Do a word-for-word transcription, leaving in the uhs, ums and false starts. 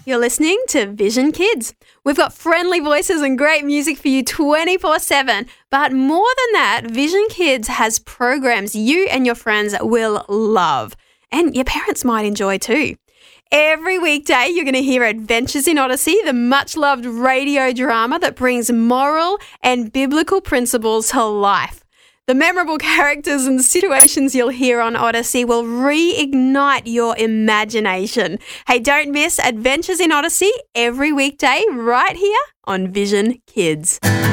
You're listening to Vision Kids. We've got friendly voices and great music for you twenty-four seven. But more than that, Vision Kids has programs you and your friends will love. And your parents might enjoy too. Every weekday, you're going to hear Adventures in Odyssey, the much-loved radio drama that brings moral and biblical principles to life. The memorable characters and situations you'll hear on Odyssey will reignite your imagination. Hey, don't miss Adventures in Odyssey every weekday right here on Vision Kids.